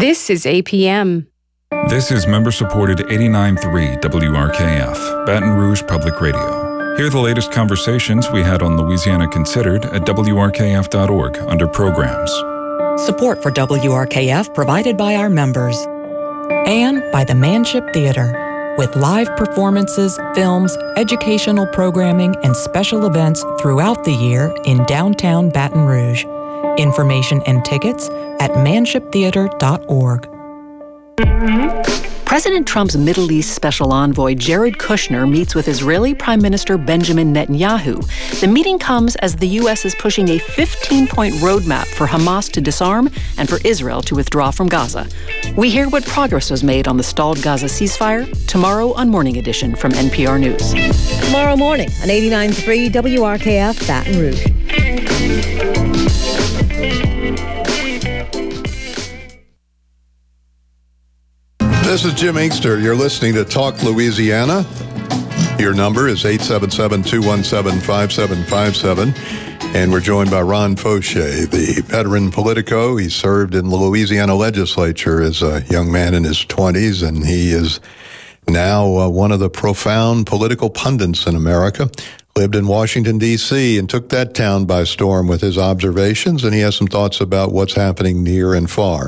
This is APM. This is member-supported 89.3 WRKF, Baton Rouge Public Radio. Hear the latest conversations we had on Louisiana Considered at WRKF.org under Programs. Support for WRKF provided by our members. And by the Manship Theater, with live performances, films, educational programming, and special events throughout the year in downtown Baton Rouge. Information and tickets at manshiptheater.org. President Trump's Middle East Special Envoy Jared Kushner meets with Israeli Prime Minister Benjamin Netanyahu. The meeting comes as the U.S. is pushing a 15-point roadmap for Hamas to disarm and for Israel to withdraw from Gaza. We hear what progress was made on the stalled Gaza ceasefire tomorrow on Morning Edition from NPR News. Tomorrow morning on 89.3 WRKF Baton Rouge. This is Jim Inkster. You're listening to Talk Louisiana. Your number is 877-217-5757. And we're joined by Ron Fauché, the veteran Politico. He served in the Louisiana legislature as a young man in his 20s, and he is now one of the profound political pundits in America. Lived in Washington, D.C., and took that town by storm with his observations, and he has some thoughts about what's happening near and far.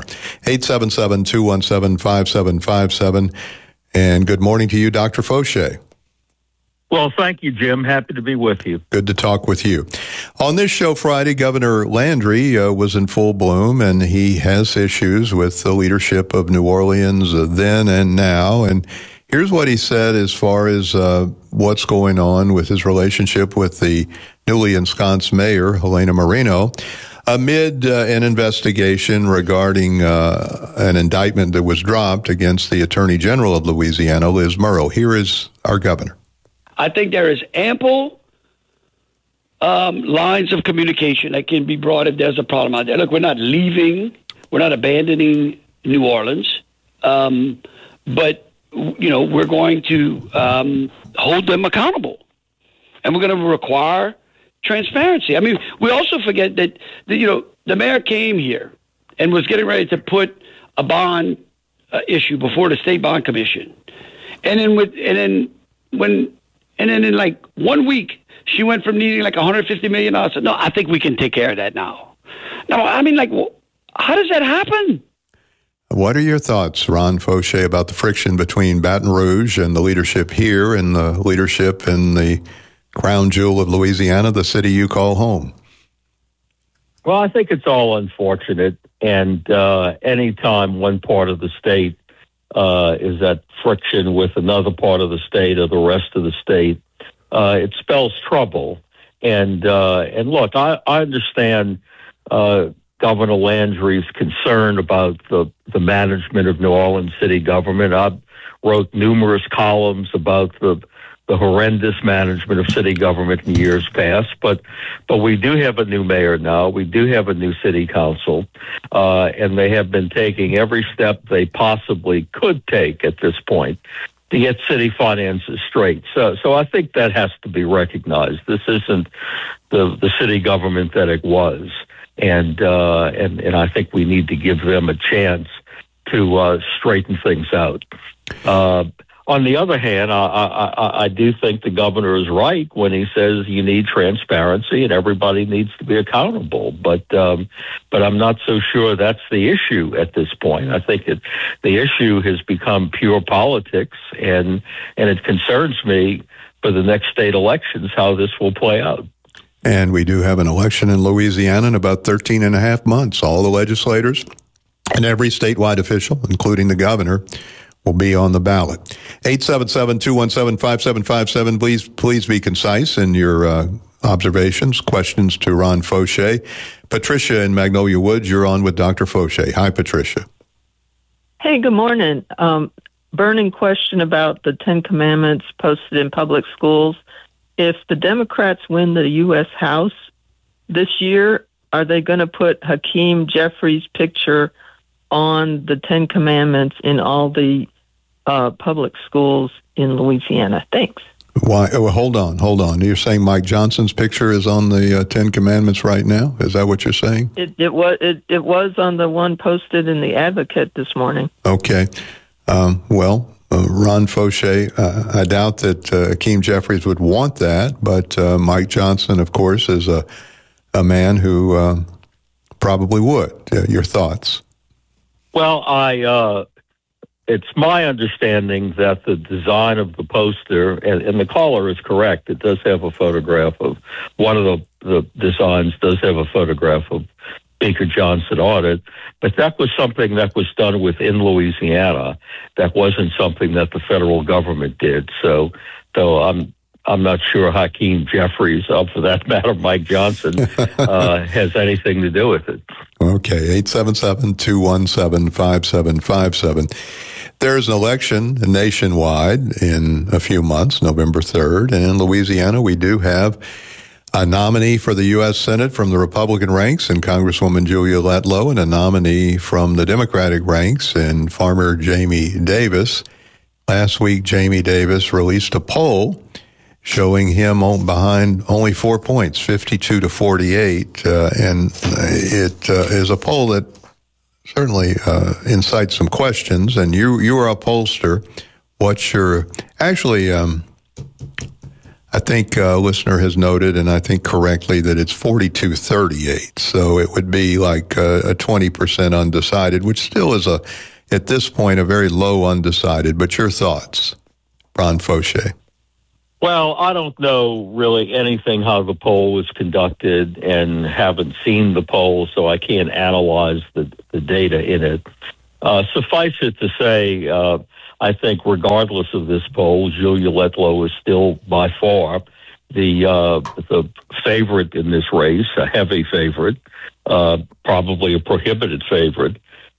877-217-5757. And good morning to you, Dr. Fauché. Well, thank you, Jim. Happy to be with you. Good to talk with you. On this show Friday, Governor Landry was in full bloom, and he has issues with the leadership of New Orleans then and now, and here's what he said as far as what's going on with his relationship with the newly ensconced mayor, Helena Marino, amid an investigation regarding an indictment that was dropped against the Attorney General of Louisiana, Liz Murrow. Here is our governor. I think there is ample lines of communication that can be brought if there's a problem out there. Look, we're not leaving. We're not abandoning New Orleans. But we're going to hold them accountable, and we're going to require transparency. I mean, we also forget that the mayor came here and was getting ready to put a bond issue before the State Bond Commission, and then in like 1 week she went from needing like $150 million. I said, no, I think we can take care of that now. Now, I mean, how does that happen? What are your thoughts, Ron Fauché, about the friction between Baton Rouge and the leadership here and the leadership in the crown jewel of Louisiana, the city you call home? Well, I think it's all unfortunate. And anytime one part of the state is at friction with another part of the state or the rest of the state, it spells trouble. And look, I understand Governor Landry's concern about the management of New Orleans city government. I wrote numerous columns about the horrendous management of city government in years past. But we do have a new mayor now. We do have a new city council, and they have been taking every step they possibly could take at this point to get city finances straight. So I think that has to be recognized. This isn't the city government that it was. And I think we need to give them a chance to straighten things out. On the other hand, I do think the governor is right when he says you need transparency and everybody needs to be accountable. But I'm not so sure that's the issue at this point. I think the issue has become pure politics, and it concerns me for the next state elections how this will play out. And we do have an election in Louisiana in about 13 and a half months. All the legislators and every statewide official, including the governor, will be on the ballot. 877-217-5757. Please be concise in your observations, questions to Ron Fauché. Patricia in Magnolia Woods, you're on with Dr. Fauché. Hi, Patricia. Hey, good morning. Burning question about the 10 Commandments posted in public schools. If the Democrats win the U.S. House this year, are they going to put Hakeem Jeffries' picture on the 10 Commandments in all the public schools in Louisiana? Thanks. Why? Oh, hold on. You're saying Mike Johnson's picture is on the Ten Commandments right now? Is that what you're saying? It was on the one posted in the Advocate this morning. Okay. Ron Fauché, I doubt that Hakeem Jeffries would want that, but Mike Johnson, of course, is a man who probably would. Your thoughts? Well, it's my understanding that the design of the poster, and the caller is correct, it does have a photograph of, one of the designs does have a photograph of Speaker Johnson on it, but that was something that was done within Louisiana. That wasn't something that the federal government did. So I'm not sure Hakeem Jeffries, for that matter, Mike Johnson, has anything to do with it. Okay, 877-217-5757. There's an election nationwide in a few months, November 3rd, and in Louisiana we do have a nominee for the U.S. Senate from the Republican ranks in Congresswoman Julia Letlow, and a nominee from the Democratic ranks in Farmer Jamie Davis. Last week, Jamie Davis released a poll showing him behind only 4 points, 52 to 48, and it is a poll that certainly incites some questions. And you are a pollster. What's your I think a listener has noted, and I think correctly, that it's 42-38. So it would be like a 20% undecided, which still is at this point, a very low undecided. But your thoughts, Ron Fauché? Well, I don't know really anything how the poll was conducted and haven't seen the poll, so I can't analyze the data in it. Suffice it to say, I think regardless of this poll, Julia Letlow is still by far the favorite in this race, a heavy favorite, probably a prohibitive favorite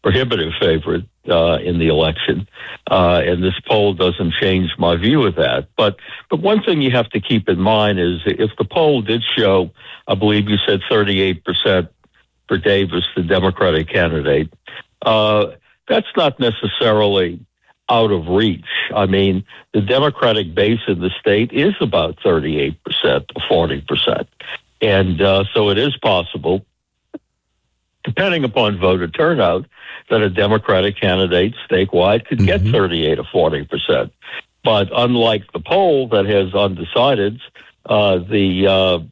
in the election. And this poll doesn't change my view of that. But one thing you have to keep in mind is if the poll did show, I believe you said 38% for Davis, the Democratic candidate, that's not necessarily out of reach. I mean, the Democratic base in the state is about 38% to 40%. And so it is possible, depending upon voter turnout, that a Democratic candidate statewide could get 38 or 40%. But unlike the poll that has undecideds, the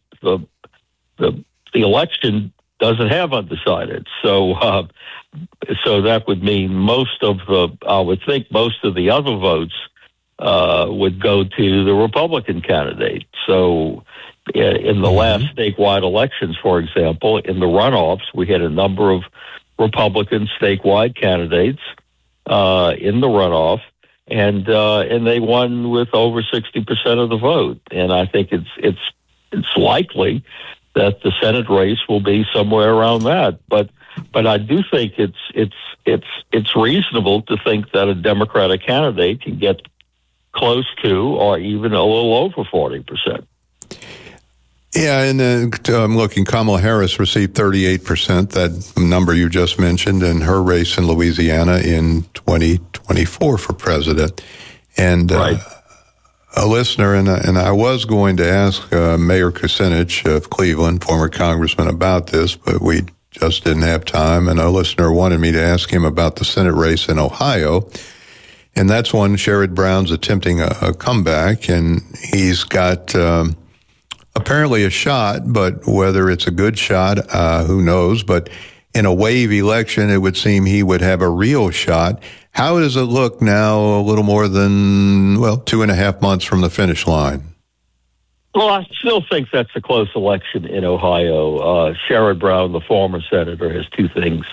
election doesn't have undecideds. So that would mean most of the other votes would go to the Republican candidate. So in the last statewide elections, for example, in the runoffs, we had a number of Republican statewide candidates in the runoff, and they won with over 60% of the vote. And I think it's likely that the Senate race will be somewhere around that. But I do think it's reasonable to think that a Democratic candidate can get close to or even a little over 40%. Yeah, and I'm looking, Kamala Harris received 38%, that number you just mentioned, in her race in Louisiana in 2024 for president. And right. A listener, and I was going to ask Mayor Kucinich of Cleveland, former congressman, about this, but we just didn't have time. And a listener wanted me to ask him about the Senate race in Ohio. And that's one Sherrod Brown's attempting a comeback, and he's got apparently a shot, but whether it's a good shot, who knows. But in a wave election, it would seem he would have a real shot. How does it look now, a little more than, 2.5 months from the finish line? Well, I still think that's a close election in Ohio. Sherrod Brown, the former senator, has two things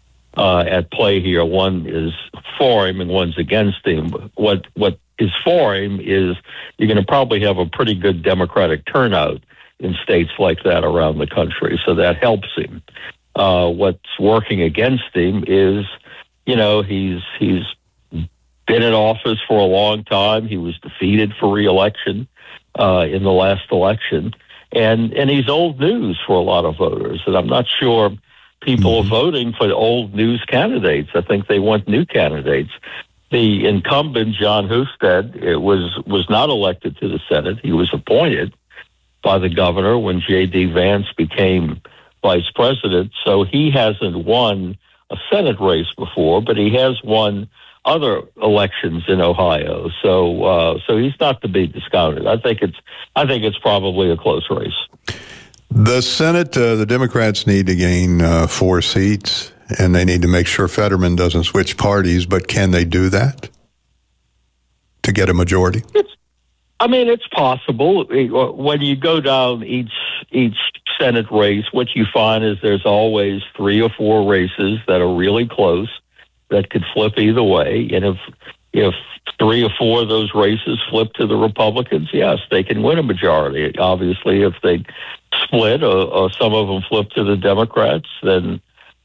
at play here. One is for him and one's against him. What is for him is you're going to probably have a pretty good Democratic turnout in states like that around the country, so that helps him. What's working against him is, he's been in office for a long time. He was defeated for re-election in the last election, and he's old news for a lot of voters. And I'm not sure people are voting for old news candidates. I think they want new candidates. The incumbent, John Husted, was not elected to the Senate. He was appointed by the governor when J.D. Vance became vice president. So he hasn't won a Senate race before, but he has won other elections in Ohio. So he's not to be discounted. I think it's probably a close race. The Senate, the Democrats need to gain 4 seats, and they need to make sure Fetterman doesn't switch parties. But can they do that to get a majority? It's possible. When you go down each Senate race, what you find is there's always 3 or 4 races that are really close that could flip either way. And if 3 or 4 of those races flip to the Republicans, yes, they can win a majority. Obviously, if they split or some of them flip to the Democrats, then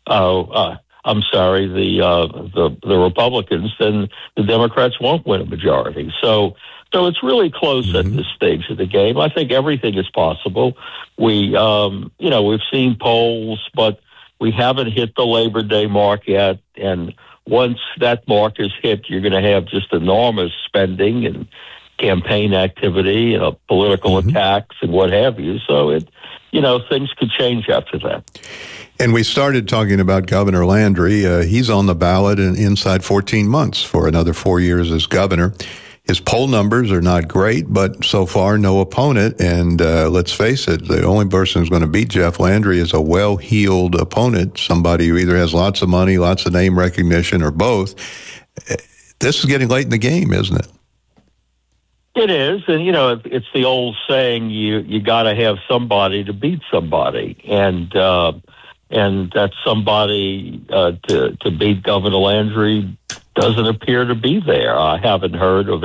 the Republicans, then the Democrats won't win a majority. So it's really close at this stage of the game. I think everything is possible. We've seen polls, but we haven't hit the Labor Day mark yet. And once that mark is hit, you're going to have just enormous spending and campaign activity, political attacks and what have you. So things could change after that. And we started talking about Governor Landry. He's on the ballot inside 14 months for another 4 years as governor. His poll numbers are not great, but so far no opponent. And let's face it, the only person who's going to beat Jeff Landry is a well-heeled opponent, somebody who either has lots of money, lots of name recognition, or both. This is getting late in the game, isn't it? It is, and it's the old saying: you got to have somebody to beat somebody, and that somebody to beat Governor Landry doesn't appear to be there. I haven't heard of